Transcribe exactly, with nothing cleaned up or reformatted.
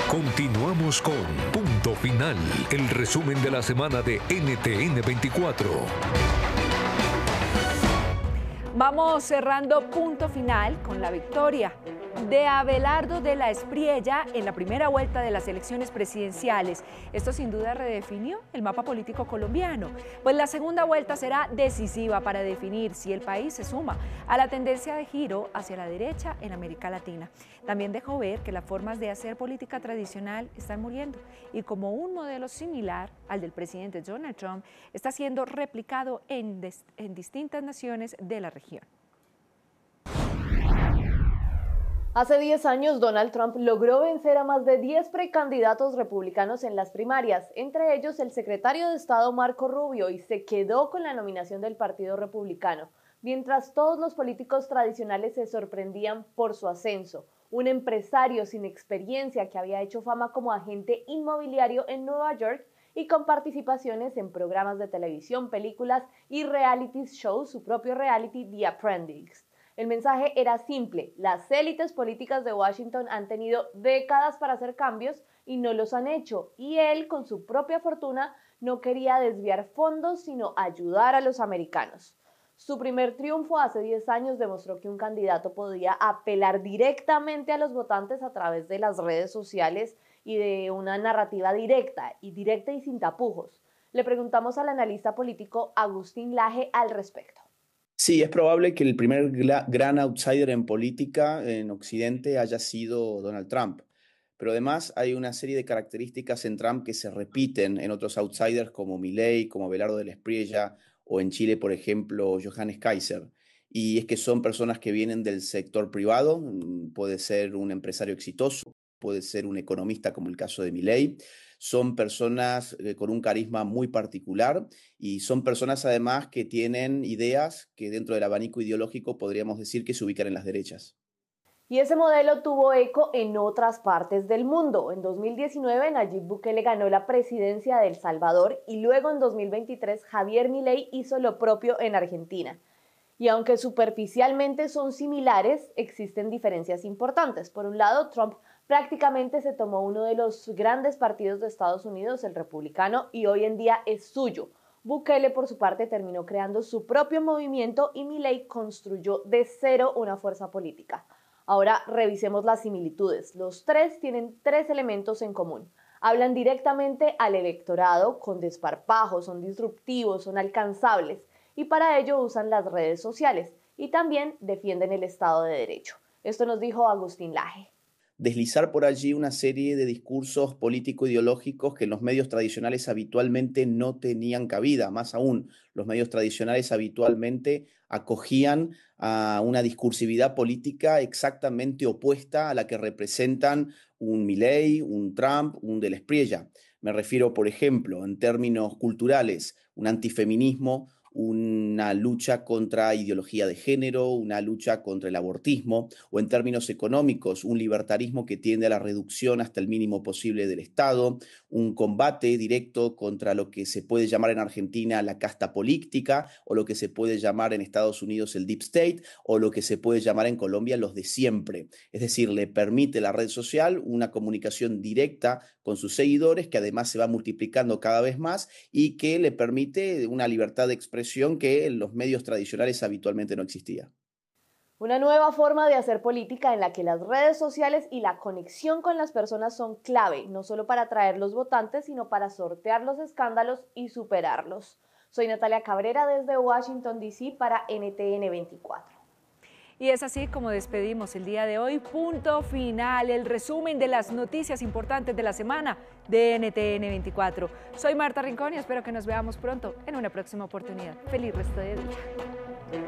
Continuamos con Punto Final, el resumen de la semana de N T N veinticuatro. Vamos cerrando Punto Final con la victoria de Abelardo de la Espriella en la primera vuelta de las elecciones presidenciales. Esto sin duda redefinió el mapa político colombiano, pues la segunda vuelta será decisiva para definir si el país se suma a la tendencia de giro hacia la derecha en América Latina. También dejó ver que las formas de hacer política tradicional están muriendo y como un modelo similar al del presidente Donald Trump está siendo replicado en, en distintas naciones de la región. Hace diez años, Donald Trump logró vencer a más de diez precandidatos republicanos en las primarias, entre ellos el secretario de Estado Marco Rubio, y se quedó con la nominación del Partido Republicano, mientras todos los políticos tradicionales se sorprendían por su ascenso. Un empresario sin experiencia que había hecho fama como agente inmobiliario en Nueva York y con participaciones en programas de televisión, películas y reality shows, su propio reality The Apprentice. El mensaje era simple: las élites políticas de Washington han tenido décadas para hacer cambios y no los han hecho, y él, con su propia fortuna, no quería desviar fondos, sino ayudar a los americanos. Su primer triunfo hace diez años demostró que un candidato podía apelar directamente a los votantes a través de las redes sociales y de una narrativa directa y directa y sin tapujos. Le preguntamos al analista político Agustín Laje al respecto. Sí, es probable que el primer gran outsider en política en Occidente haya sido Donald Trump. Pero además hay una serie de características en Trump que se repiten en otros outsiders como Milei, como Abelardo de la Espriella o en Chile, por ejemplo, Johannes Kaiser. Y es que son personas que vienen del sector privado, puede ser un empresario exitoso, puede ser un economista como el caso de Milei. Son personas eh, con un carisma muy particular y son personas además que tienen ideas que dentro del abanico ideológico podríamos decir que se ubican en las derechas. Y ese modelo tuvo eco en otras partes del mundo. En dos mil diecinueve, Nayib Bukele ganó la presidencia de El Salvador y luego en dos mil veintitrés, Javier Milei hizo lo propio en Argentina. Y aunque superficialmente son similares, existen diferencias importantes. Por un lado, Trump prácticamente se tomó uno de los grandes partidos de Estados Unidos, el republicano, y hoy en día es suyo. Bukele, por su parte, terminó creando su propio movimiento y Milei construyó de cero una fuerza política. Ahora revisemos las similitudes. Los tres tienen tres elementos en común. Hablan directamente al electorado con desparpajo, son disruptivos, son alcanzables y para ello usan las redes sociales y también defienden el Estado de Derecho. Esto nos dijo Agustín Laje. Deslizar por allí una serie de discursos político-ideológicos que en los medios tradicionales habitualmente no tenían cabida. Más aún, los medios tradicionales habitualmente acogían a una discursividad política exactamente opuesta a la que representan un Milei, un Trump, un de la Espriella. Me refiero, por ejemplo, en términos culturales, un antifeminismo, una lucha contra ideología de género, una lucha contra el abortismo, o en términos económicos, un libertarismo que tiende a la reducción hasta el mínimo posible del Estado, un combate directo contra lo que se puede llamar en Argentina la casta política, o lo que se puede llamar en Estados Unidos el deep state, o lo que se puede llamar en Colombia los de siempre. Es decir, le permite la red social una comunicación directa con sus seguidores, que además se va multiplicando cada vez más y que le permite una libertad de expresión que en los medios tradicionales habitualmente no existía. Una nueva forma de hacer política en la que las redes sociales y la conexión con las personas son clave, no solo para atraer los votantes, sino para sortear los escándalos y superarlos. Soy Natalia Cabrera desde Washington, D C para N T N veinticuatro. Y es así como despedimos el día de hoy. Punto final, el resumen de las noticias importantes de la semana de N T N veinticuatro. Soy Marta Rincón y espero que nos veamos pronto en una próxima oportunidad. Feliz resto de día.